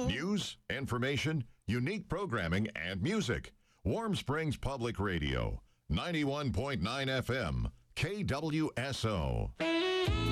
News, information, unique programming, and music. Warm Springs Public Radio, 91.9 FM, KWSO.